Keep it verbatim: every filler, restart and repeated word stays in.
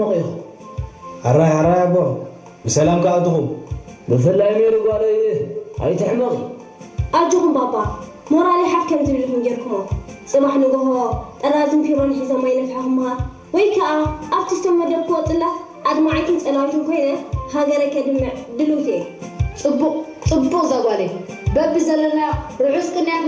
حماقي عراي عراي أبو بسلام قاعدهم بفلا يمير قال إيه هاي تحماقي أرجوكم بابا مورالي حق كم تبيهم جركم صباح نجوها لازم في راني حزام ما ينفعهمها ويكا أبتسم مدركوا طلع أدمعكم سألاجون كينه هاجر كدمع دلوتي صبو صبو زوالي باب زلنا رعوس كنا